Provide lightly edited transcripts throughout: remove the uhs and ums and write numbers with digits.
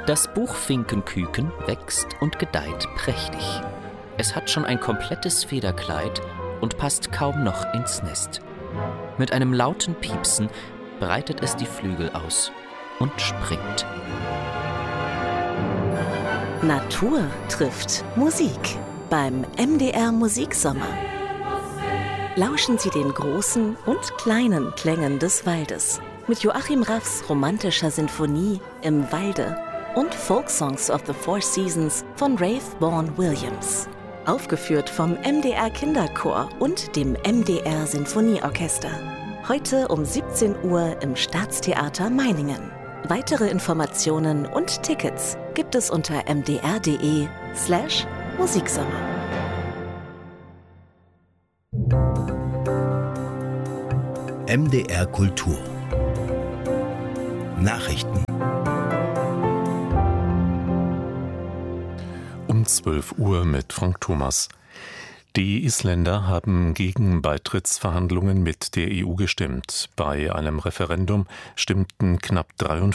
Das Buchfinkenküken wächst und gedeiht prächtig. Es hat schon ein komplettes Federkleid und passt kaum noch ins Nest. Mit einem lauten Piepsen breitet es die Flügel aus und springt. Natur trifft Musik beim MDR Musiksommer. Lauschen Sie den großen und kleinen Klängen des Waldes mit Joachim Raffs romantischer Sinfonie Im Walde und Folksongs of the Four Seasons von Rafe Vaughan Williams. Aufgeführt vom MDR Kinderchor und dem MDR Sinfonieorchester. Heute um 17 Uhr im Staatstheater Meiningen. Weitere Informationen und Tickets gibt es unter mdr.de/Musiksommer. MDR Kultur Nachrichten. Um 12 Uhr mit Frank Thomas. Die Isländer haben gegen Beitrittsverhandlungen mit der EU gestimmt. Bei einem Referendum stimmten knapp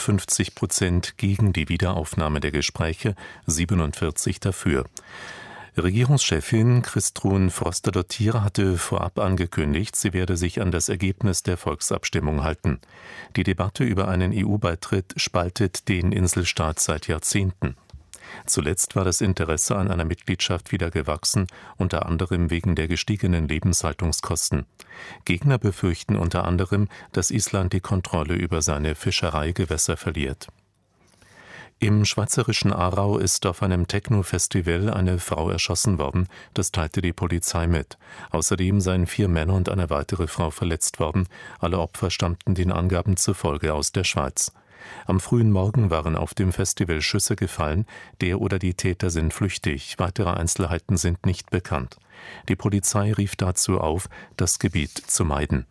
53% gegen die Wiederaufnahme der Gespräche, 47 dafür. Regierungschefin Kristrún Frostadóttir hatte vorab angekündigt, sie werde sich an das Ergebnis der Volksabstimmung halten. Die Debatte über einen EU-Beitritt spaltet den Inselstaat seit Jahrzehnten. Zuletzt war das Interesse an einer Mitgliedschaft wieder gewachsen, unter anderem wegen der gestiegenen Lebenshaltungskosten. Gegner befürchten unter anderem, dass Island die Kontrolle über seine Fischereigewässer verliert. Im schweizerischen Aarau ist auf einem Techno-Festival eine Frau erschossen worden, das teilte die Polizei mit. Außerdem seien 4 Männer und eine weitere Frau verletzt worden. Alle Opfer stammten den Angaben zufolge aus der Schweiz. Am frühen Morgen waren auf dem Festival Schüsse gefallen, der oder die Täter sind flüchtig, weitere Einzelheiten sind nicht bekannt. Die Polizei rief dazu auf, das Gebiet zu meiden.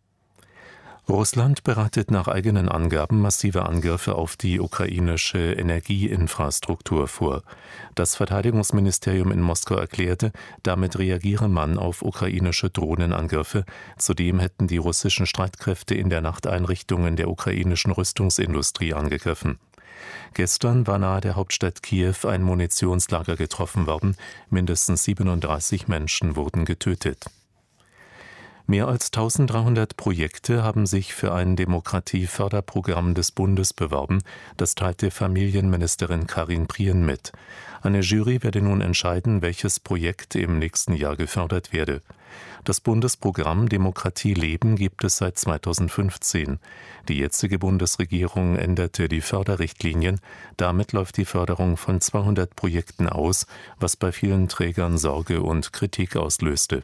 Russland bereitet nach eigenen Angaben massive Angriffe auf die ukrainische Energieinfrastruktur vor. Das Verteidigungsministerium in Moskau erklärte, damit reagiere man auf ukrainische Drohnenangriffe. Zudem hätten die russischen Streitkräfte in der Nacht Einrichtungen der ukrainischen Rüstungsindustrie angegriffen. Gestern war nahe der Hauptstadt Kiew ein Munitionslager getroffen worden. Mindestens 37 Menschen wurden getötet. Mehr als 1300 Projekte haben sich für ein Demokratieförderprogramm des Bundes beworben, das teilte Familienministerin Karin Prien mit. Eine Jury werde nun entscheiden, welches Projekt im nächsten Jahr gefördert werde. Das Bundesprogramm Demokratie leben gibt es seit 2015. Die jetzige Bundesregierung änderte die Förderrichtlinien. Damit läuft die Förderung von 200 Projekten aus, was bei vielen Trägern Sorge und Kritik auslöste.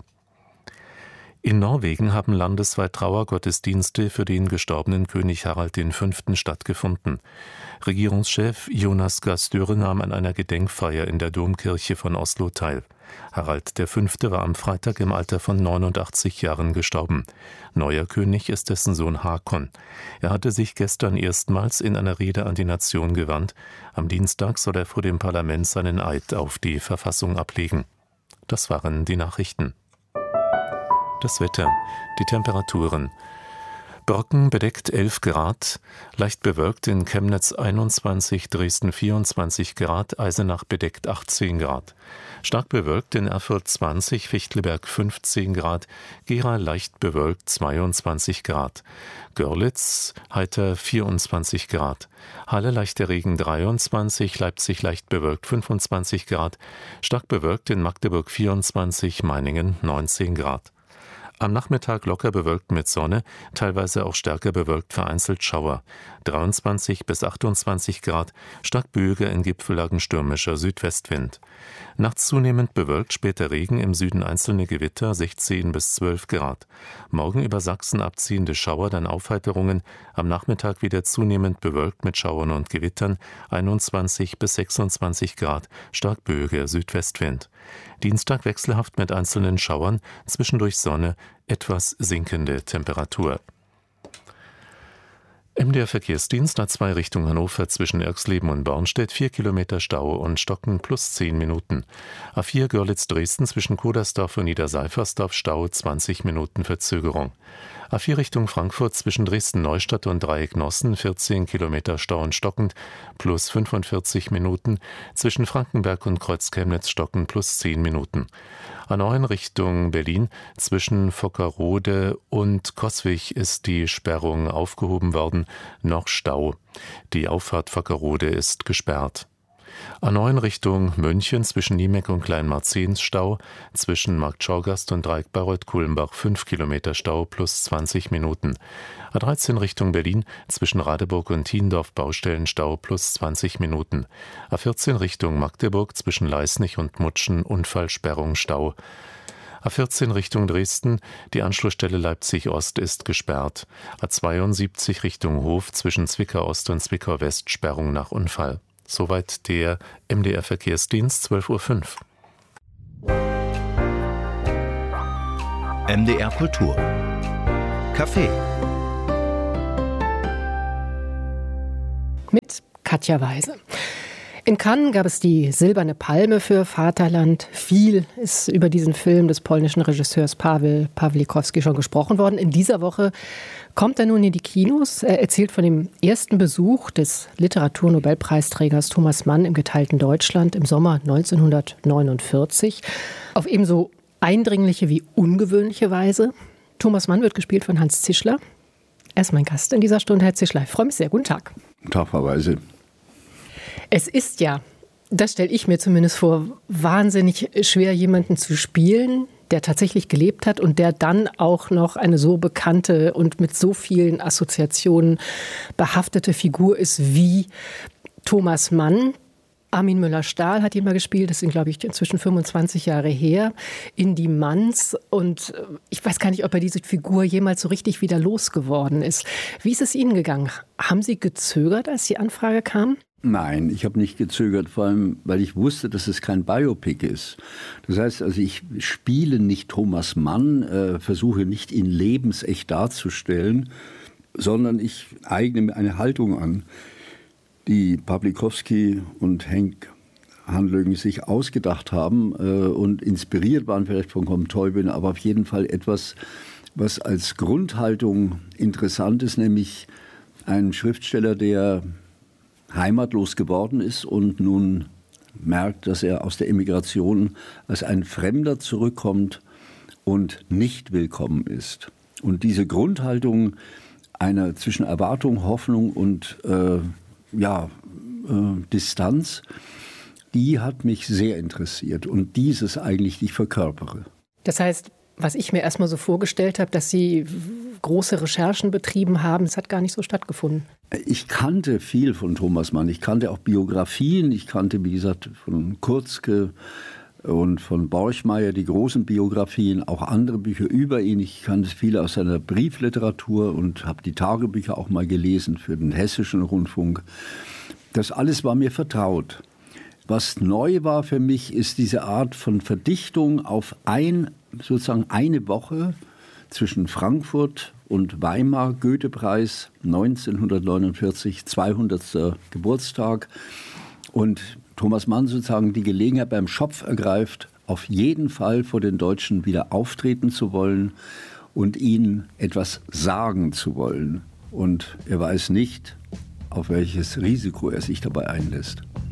In Norwegen haben landesweit Trauergottesdienste für den gestorbenen König Harald V. stattgefunden. Regierungschef Jonas Gahr Støre nahm an einer Gedenkfeier in der Domkirche von Oslo teil. Harald V. war am Freitag im Alter von 89 Jahren gestorben. Neuer König ist dessen Sohn Håkon. Er hatte sich gestern erstmals in einer Rede an die Nation gewandt. Am Dienstag soll er vor dem Parlament seinen Eid auf die Verfassung ablegen. Das waren die Nachrichten. Das Wetter, die Temperaturen. Brocken bedeckt 11 Grad, leicht bewölkt in Chemnitz 21, Dresden 24 Grad, Eisenach bedeckt 18 Grad. Stark bewölkt in Erfurt 20, Fichtelberg 15 Grad, Gera leicht bewölkt 22 Grad. Görlitz heiter 24 Grad. Halle leichter Regen 23, Leipzig leicht bewölkt 25 Grad, stark bewölkt in Magdeburg 24, Meiningen 19 Grad. Am Nachmittag locker bewölkt mit Sonne, teilweise auch stärker bewölkt, vereinzelt Schauer. 23 bis 28 Grad, stark böiger, in Gipfellagen stürmischer Südwestwind. Nachts zunehmend bewölkt, später Regen, im Süden einzelne Gewitter, 16 bis 12 Grad. Morgen über Sachsen abziehende Schauer, dann Aufheiterungen. Am Nachmittag wieder zunehmend bewölkt mit Schauern und Gewittern, 21 bis 26 Grad, stark böiger Südwestwind. Dienstag wechselhaft mit einzelnen Schauern, zwischendurch Sonne, etwas sinkende Temperatur. MDR Verkehrsdienst A2 Richtung Hannover zwischen Erxleben und Bornstedt 4 Kilometer Stau und Stocken plus 10 Minuten. A4 Görlitz-Dresden zwischen Kodersdorf und Niederseifersdorf Stau 20 Minuten Verzögerung. A4 Richtung Frankfurt zwischen Dresden-Neustadt und Dreieck-Nossen 14 Kilometer Stau stockend plus 45 Minuten. Zwischen Frankenberg und Kreuz-Chemnitz stockend plus 10 Minuten. A9 Richtung Berlin zwischen Vockerode und Coswig ist die Sperrung aufgehoben worden. Noch Stau. Die Auffahrt Vockerode ist gesperrt. A9 Richtung München zwischen Niemeck und Kleinmarzens Stau, zwischen Marktschaugasst und Dreieck-Bayreuth-Kulmbach 5 Kilometer Stau plus 20 Minuten. A13 Richtung Berlin zwischen Radeburg und Thiendorf Baustellenstau plus 20 Minuten. A14 Richtung Magdeburg zwischen Leisnig und Mutschen Unfallsperrung Stau. A14 Richtung Dresden, die Anschlussstelle Leipzig-Ost ist gesperrt. A72 Richtung Hof zwischen Zwickau Ost und Zwickau West Sperrung nach Unfall. Soweit der MDR-Verkehrsdienst, 12:05 Uhr. MDR Kultur. Café. Mit Katja Weise. In Cannes gab es die Silberne Palme für Vaterland. Viel ist über diesen Film des polnischen Regisseurs Paweł Pawlikowski schon gesprochen worden. In dieser Woche kommt er nun in die Kinos. Er erzählt von dem ersten Besuch des Literaturnobelpreisträgers Thomas Mann im geteilten Deutschland im Sommer 1949 auf ebenso eindringliche wie ungewöhnliche Weise. Thomas Mann wird gespielt von Hans Zischler. Er ist mein Gast in dieser Stunde, Herr Zischler. Ich freue mich sehr. Guten Tag. Guten Tag, Frau Weise. Es ist ja, das stelle ich mir zumindest vor, wahnsinnig schwer, jemanden zu spielen, der tatsächlich gelebt hat und der dann auch noch eine so bekannte und mit so vielen Assoziationen behaftete Figur ist wie Thomas Mann. Armin Müller-Stahl hat ihn mal gespielt, das sind, glaube ich, inzwischen 25 Jahre her, in Die Manns. Und ich weiß gar nicht, ob er diese Figur jemals so richtig wieder losgeworden ist. Wie ist es Ihnen gegangen? Haben Sie gezögert, als die Anfrage kam? Nein, ich habe nicht gezögert, vor allem, weil ich wusste, dass es kein Biopic ist. Das heißt, also ich spiele nicht Thomas Mann, versuche nicht, ihn lebensecht darzustellen, sondern ich eigne mir eine Haltung an, die Pawlikowski und Henk Hanlögen sich ausgedacht haben und inspiriert waren vielleicht von Combe-Teubin, aber auf jeden Fall etwas, was als Grundhaltung interessant ist, nämlich ein Schriftsteller, der heimatlos geworden ist und nun merkt, dass er aus der Emigration als ein Fremder zurückkommt und nicht willkommen ist. Und diese Grundhaltung einer zwischen Erwartung, Hoffnung und Distanz, die hat mich sehr interessiert und dieses eigentlich, die ich verkörpere. Das heißt, was ich mir erstmal so vorgestellt habe, dass Sie große Recherchen betrieben haben, das hat gar nicht so stattgefunden. Ich kannte viel von Thomas Mann. Ich kannte auch Biografien. Ich kannte, wie gesagt, von Kurzke und von Borchmeier die großen Biografien, auch andere Bücher über ihn. Ich kannte viele aus seiner Briefliteratur und habe die Tagebücher auch mal gelesen für den Hessischen Rundfunk. Das alles war mir vertraut. Was neu war für mich, ist diese Art von Verdichtung auf sozusagen eine Woche zwischen Frankfurt und Weimar, Goethe-Preis 1949, 200. Geburtstag. Und Thomas Mann sozusagen die Gelegenheit beim Schopf ergreift, auf jeden Fall vor den Deutschen wieder auftreten zu wollen und ihnen etwas sagen zu wollen. Und er weiß nicht, auf welches Risiko er sich dabei einlässt.